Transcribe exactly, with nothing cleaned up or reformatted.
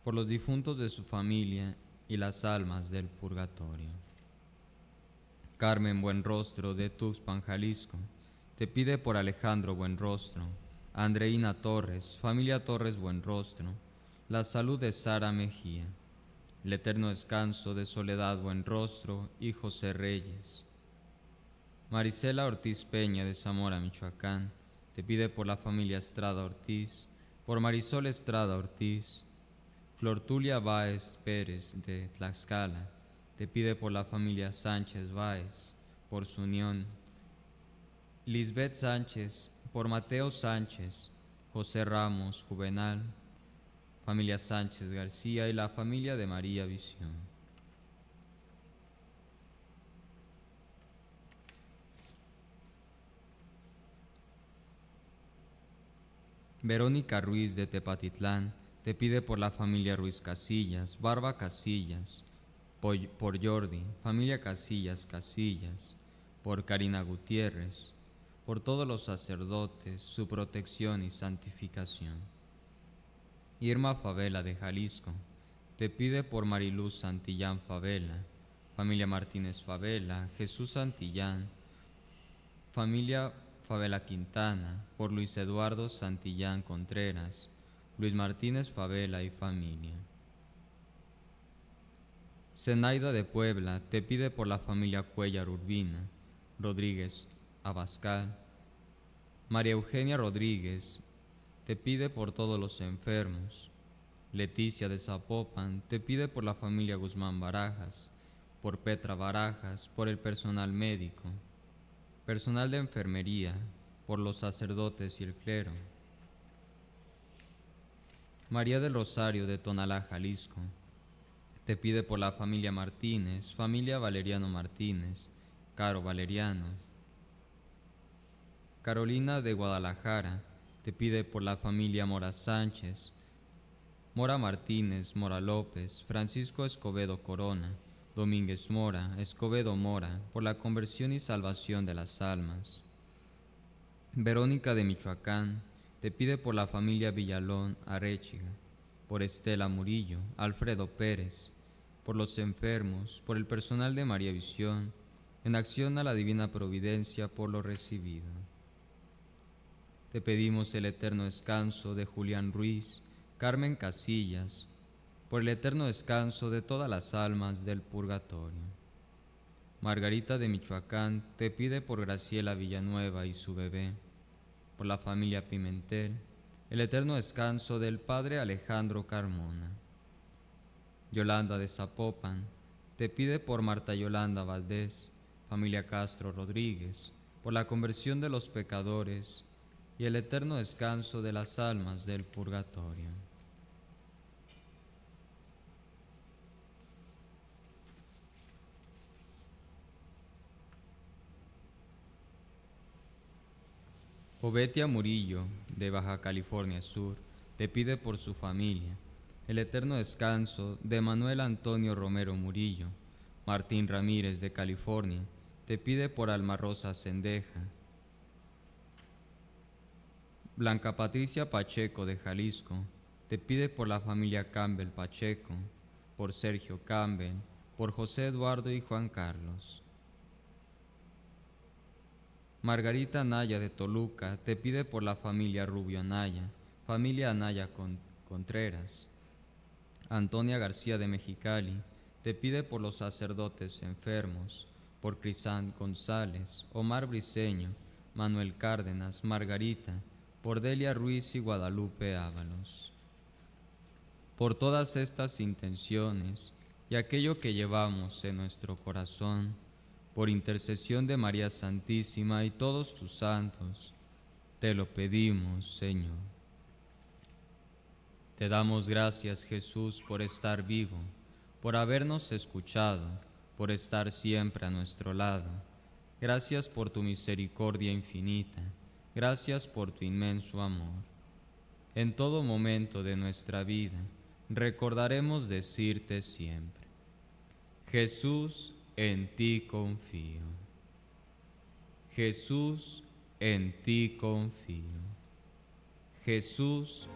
por los difuntos de su familia y las almas del purgatorio. Carmen Buenrostro de Tuxpan, Jalisco, te pide por Alejandro Buenrostro, Andreina Torres, familia Torres Buenrostro, la salud de Sara Mejía, el eterno descanso de Soledad Buenrostro y José Reyes. Marisela Ortiz Peña de Zamora, Michoacán, te pide por la familia Estrada Ortiz, por Marisol Estrada Ortiz. Flortulia Báez Pérez de Tlaxcala, te pide por la familia Sánchez Báez, por su unión. Lisbeth Sánchez, por Mateo Sánchez, José Ramos Juvenal, familia Sánchez García y la familia de María Visión. Verónica Ruiz de Tepatitlán, te pide por la familia Ruiz Casillas, Barba Casillas, por, por Jordi, familia Casillas Casillas, por Karina Gutiérrez, por todos los sacerdotes, su protección y santificación. Irma Favela de Jalisco, te pide por Mariluz Santillán Favela, familia Martínez Favela, Jesús Santillán, familia Favela Quintana, por Luis Eduardo Santillán Contreras, Luis Martínez Favela y familia. Zenaida de Puebla te pide por la familia Cuellar Urbina, Rodríguez Abascal. María Eugenia Rodríguez te pide por todos los enfermos. Leticia de Zapopan te pide por la familia Guzmán Barajas, por Petra Barajas, por el personal médico, personal de enfermería, por los sacerdotes y el clero. María del Rosario de Tonalá, Jalisco, te pide por la familia Martínez, familia Valeriano Martínez, Caro Valeriano. Carolina de Guadalajara, te pide por la familia Mora Sánchez, Mora Martínez, Mora López, Francisco Escobedo Corona, Domínguez Mora, Escobedo Mora, por la conversión y salvación de las almas. Verónica de Michoacán, te pide por la familia Villalón Aréchiga, por Estela Murillo, Alfredo Pérez, por los enfermos, por el personal de María Visión, en acción a la divina providencia por lo recibido. Te pedimos el eterno descanso de Julián Ruiz, Carmen Casillas, por el eterno descanso de todas las almas del purgatorio. Margarita de Michoacán te pide por Graciela Villanueva y su bebé, por la familia Pimentel, el eterno descanso del padre Alejandro Carmona. Yolanda de Zapopan te pide por Marta Yolanda Valdés, familia Castro Rodríguez, por la conversión de los pecadores y el eterno descanso de las almas del purgatorio. Obetia Murillo, de Baja California Sur, te pide por su familia el eterno descanso de Manuel Antonio Romero Murillo. Martín Ramírez, de California, te pide por Alma Rosa Cendeja. Blanca Patricia Pacheco, de Jalisco, te pide por la familia Campbell Pacheco, por Sergio Campbell, por José Eduardo y Juan Carlos. Margarita Anaya de Toluca te pide por la familia Rubio Anaya, familia Anaya Contreras. Antonia García de Mexicali te pide por los sacerdotes enfermos, por Crisán González, Omar Briceño, Manuel Cárdenas, Margarita, por Delia Ruiz y Guadalupe Ábalos. Por todas estas intenciones y aquello que llevamos en nuestro corazón, por intercesión de María Santísima y todos tus santos, te lo pedimos, Señor. Te damos gracias, Jesús, por estar vivo, por habernos escuchado, por estar siempre a nuestro lado. Gracias por tu misericordia infinita, gracias por tu inmenso amor. En todo momento de nuestra vida, recordaremos decirte siempre: Jesús, en ti confío. Jesús, en ti confío. Jesús,